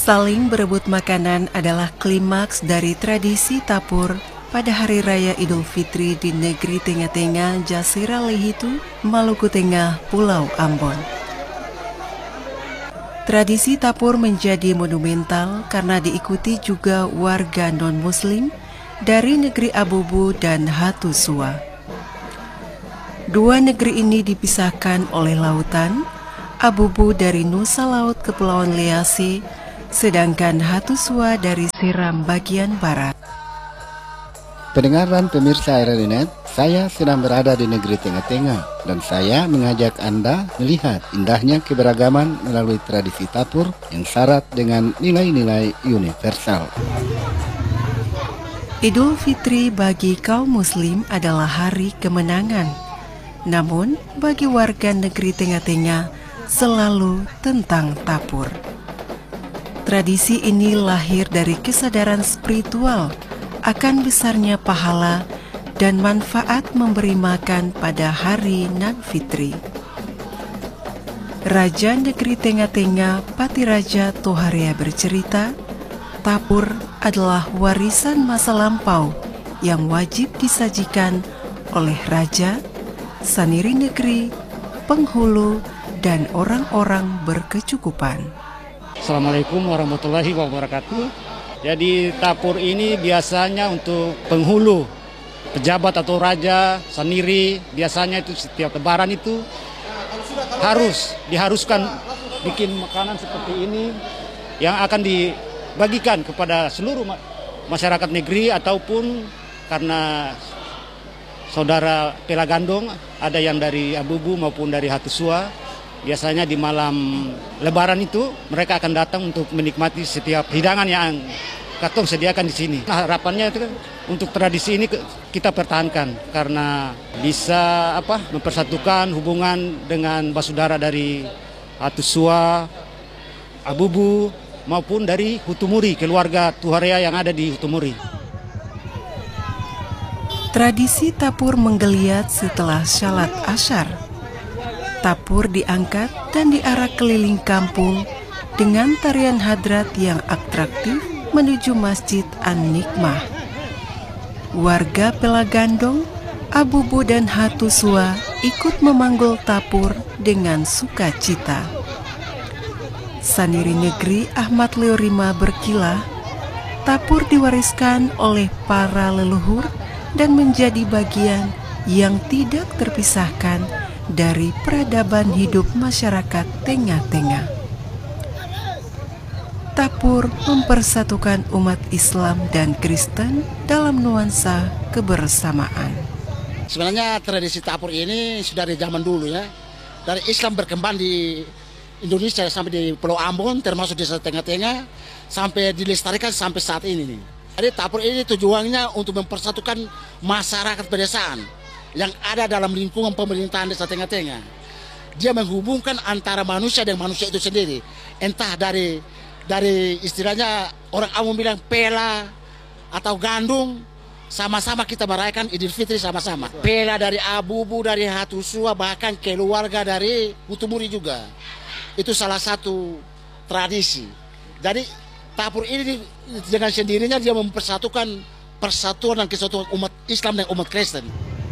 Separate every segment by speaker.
Speaker 1: Saling berebut makanan adalah klimaks dari tradisi tapur pada Hari Raya Idul Fitri di negeri tengah-tengah Jasira Lehitu, Maluku Tengah, Pulau Ambon. Tradisi tapur menjadi monumental karena diikuti juga warga non-muslim dari negeri Abubu dan Hatusua. Dua negeri ini dipisahkan oleh lautan, Abubu dari Nusa Laut Kepulauan Lease, sedangkan Hatusua dari Seram bagian barat.
Speaker 2: Pendengar dan pemirsa RRI.net, saya sedang berada di negeri tengah-tengah dan saya mengajak Anda melihat indahnya keberagaman melalui tradisi tapur yang syarat dengan nilai-nilai universal.
Speaker 1: Idul Fitri bagi kaum muslim adalah hari kemenangan. Namun bagi warga negeri tengah-tengah selalu tentang tapur. Tradisi ini lahir dari kesadaran spiritual akan besarnya pahala dan manfaat memberi makan pada hari Nan Fitri. Raja negeri tengah-tengah Patiraja Toharea bercerita, tapur adalah warisan masa lampau yang wajib disajikan oleh raja, saniri negeri, penghulu, dan orang-orang berkecukupan.
Speaker 3: Assalamualaikum warahmatullahi wabarakatuh. Jadi tapur ini biasanya untuk penghulu, pejabat atau raja, saniri, biasanya itu setiap lebaran itu diharuskan bikin makanan seperti ini yang akan dibagikan kepada seluruh masyarakat negeri ataupun karena saudara Pelagandong, ada yang dari Abubu maupun dari Hatusua. Biasanya di malam lebaran itu mereka akan datang untuk menikmati setiap hidangan yang Katong sediakan di sini. Nah, harapannya itu untuk tradisi ini kita pertahankan karena bisa mempersatukan hubungan dengan basudara dari Hatusua, Abubu maupun dari Hutumuri, keluarga Toharea yang ada di Hutumuri.
Speaker 1: Tradisi tapur menggeliat setelah Shalat Asyar. Tapur diangkat dan diarak keliling kampung dengan tarian hadrat yang atraktif menuju Masjid An-Nikmah. Warga Pelagandong, Abubu dan Hatusua ikut memanggul tapur dengan sukacita. Saniri negeri Ahmad Leorima berkilah, tapur diwariskan oleh para leluhur dan menjadi bagian yang tidak terpisahkan dari peradaban hidup masyarakat tengah-tengah. Tapur mempersatukan umat Islam dan Kristen dalam nuansa kebersamaan.
Speaker 4: Sebenarnya tradisi tapur ini sudah dari zaman dulu ya. Dari Islam berkembang di Indonesia sampai di Pulau Ambon, termasuk desa tengah-tengah, sampai dilestarikan sampai saat ini nih. Jadi tapur ini tujuannya untuk mempersatukan masyarakat pedesaan yang ada dalam lingkungan pemerintahan desa tengah-tengah. Dia menghubungkan antara manusia dan manusia itu sendiri. Entah dari istilahnya orang awam bilang pela atau gandung, sama-sama kita merayakan Idul Fitri sama-sama. Pela dari Abubu, dari Hatusua, bahkan keluarga dari Hutumuri juga. Itu salah satu tradisi. Jadi tapur ini dengan sendirinya dia mempersatukan persatuan dan kesatuan umat Islam dan umat Kristen.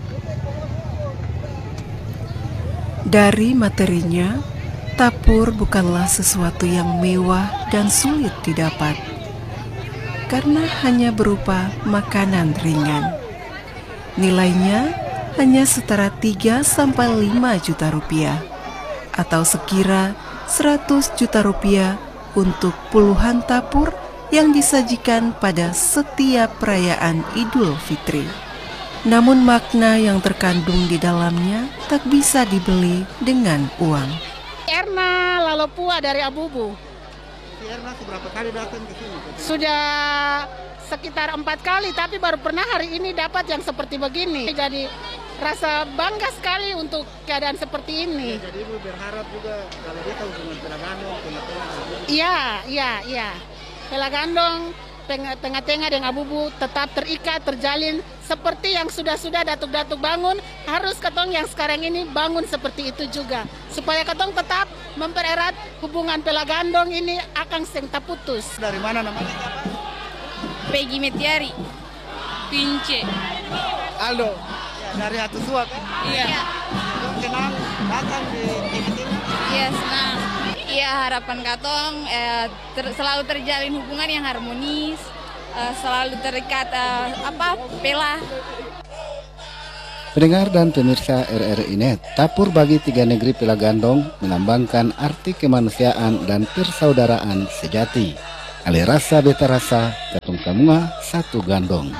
Speaker 1: Dari materinya, tapur bukanlah sesuatu yang mewah dan sulit didapat, karena hanya berupa makanan ringan. Nilainya hanya setara 3-5 juta rupiah, atau sekira 100 juta rupiah untuk puluhan tapur yang disajikan pada setiap perayaan Idul Fitri. Namun makna yang terkandung di dalamnya tak bisa dibeli dengan uang.
Speaker 5: Erna Lalopua dari Abubu.
Speaker 4: Erna seberapa kali datang ke sini?
Speaker 5: Sudah sekitar 4 kali, tapi baru pernah hari ini dapat yang seperti begini. Jadi rasa bangga sekali untuk keadaan seperti ini.
Speaker 4: Ya, jadi Ibu berharap juga kalau dia tahu hubungan Pelagandong,
Speaker 5: Iya. Pelagandong Tengah-tengah dengan Abubu tetap terikat, terjalin seperti yang sudah-sudah datuk-datuk bangun, harus katong yang sekarang ini bangun seperti itu juga. Supaya katong tetap mempererat hubungan Pelagandong ini akan seng tak putus.
Speaker 3: Dari mana namanya?
Speaker 6: Peggy Metiari, Pince.
Speaker 3: Aldo. Ya, dari Hatusua kan?
Speaker 6: Iya.
Speaker 3: Kenal datang di tengah-tengah.
Speaker 6: Iya, senang. Iya, harapan katong selalu terjalin hubungan yang harmonis, selalu terikat Pela.
Speaker 2: Pendengar dan pemirsa RRI Net, Tapur bagi tiga negeri Pelagandong melambangkan arti kemanusiaan dan persaudaraan sejati. Ale rasa beta rasa, katong semua satu gandong.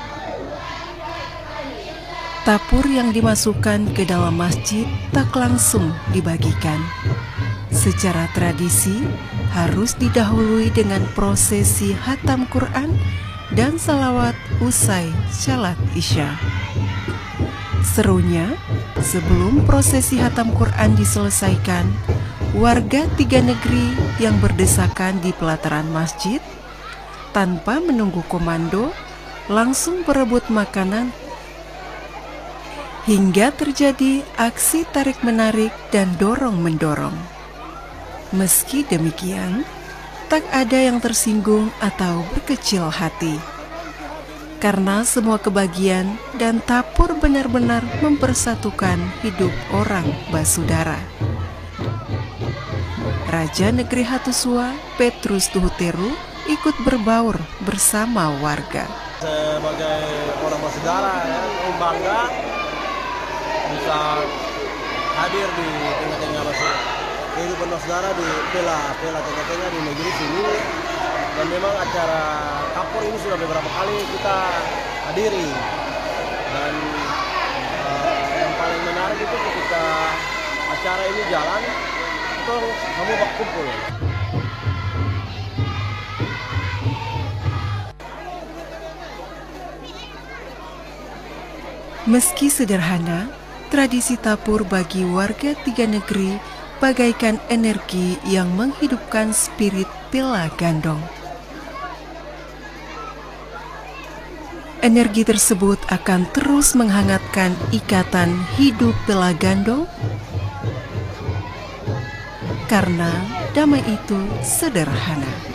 Speaker 1: Tapur yang dimasukkan ke dalam masjid tak langsung dibagikan. Secara tradisi harus didahului dengan prosesi hatam Quran dan salawat usai syalat Isya. Serunya, sebelum prosesi hatam Quran diselesaikan, warga tiga negeri yang berdesakan di pelataran masjid tanpa menunggu komando langsung berebut makanan hingga terjadi aksi tarik-menarik dan dorong-mendorong. Meski demikian, tak ada yang tersinggung atau berkecil hati. Karena semua kebagian dan Tapur benar-benar mempersatukan hidup orang basudara. Raja Negeri Hatusua, Petrus Tuhuteru, ikut berbaur bersama warga.
Speaker 7: Sebagai orang basudara, bangga bisa hadir di tengah-tengah kehidupan saudara di Pela tengah-tengah di negeri sini. Dan memang acara Tapur ini sudah beberapa kali kita hadiri. Dan yang paling menarik itu ketika acara ini jalan, itu kamu berkumpul.
Speaker 1: Meski sederhana, tradisi Tapur bagi warga tiga negeri bagaikan energi yang menghidupkan spirit Pelagandong. Energi tersebut akan terus menghangatkan ikatan hidup Pelagandong karena damai itu sederhana.